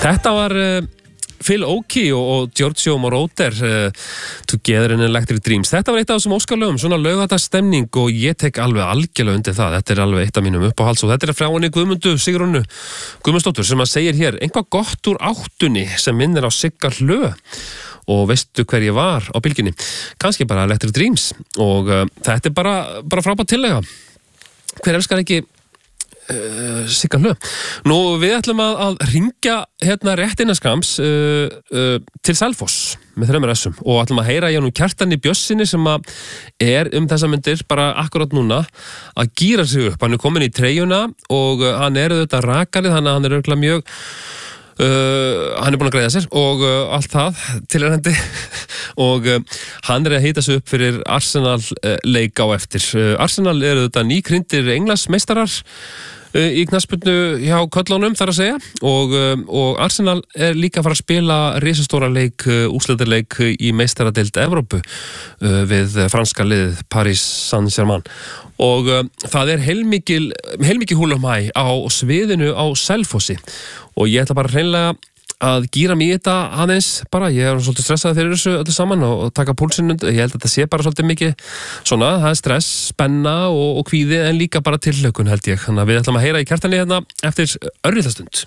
Þetta var Phil Oakey og Giorgio Moroder Together in Electric Dreams. Þetta var eitt af þessum óskarlögum, svona laugardagsstemning og ég tek alveg algjörlega undir það. Þetta alveg eitt af mínum uppáhalds og þetta frá henni Guðmundu Sigrúnu Guðmundsdóttur sem að segir hér eitthvað gott úr áttunni sem minnir á Sigga Hlö og veistu hver ég var á bylginni. Kannski bara Electric Dreams og þetta bara frábært tillega. Hver elskar ekki Sigga Hlö. Nú við ætlum að ringja hérna rétt innan skams til Selfoss með 3 S-um og ætlum að heyra í honum Kjartani Bjössinni sem að þessa myndir bara akkurat núna að gíra sig upp. Hann komin í treyjuna og hann auðvitað rakarið, þannig að hann örugglega mjög hann búinn að greiða sér og allt það tilheyrandi og hann að hita sig upp fyrir Arsenal leik á eftir. Arsenal auðvitað nýkryndir Englandsmeistarar í knattspyrnu hjá köllunum þar að segja og Arsenal líka að fara að spila risastóra leik, úrslitaleik í meistaradeild Evrópu við franska liðið Paris Saint-Germain og það heilmikil húlumhæ á sviðinu á Selfossi og ég ætla bara hreinlega að gíra mig í þetta aðeins bara, ég svolítið stressaði fyrir þessu öllu saman og taka púlsinn, ég held að þetta sé bara svolítið mikið svona, það stress, spenna og kvíði en líka bara tilhlökkun held ég, þannig að við ætlum að heyra í Kjartani hérna eftir örlítastund.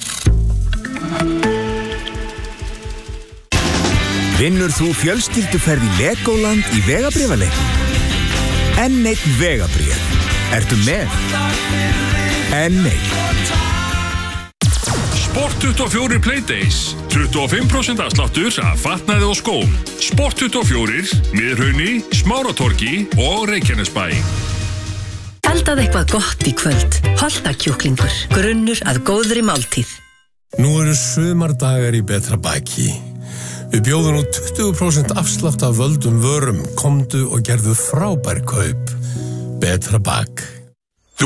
Vinnur þú fjölskylduferð í Legoland í vegabréfaleik? N1 vegabréf. Ertu með? N1 Sport 24 Playdays 25% afsláttur af fatnaði og skóm. Sport 24, Miðhrauni, Smáratorgi og Reykjanesbæ. Eldað eitthvað gott í kvöld. Holtakjúklingur, grunnur að góðri máltíð. Nú eru sumardagar í betra baki. Við bjóðum nú 20% afslátt af völdum vörum. Komdu og gerðu frábær kaup. Betra bak.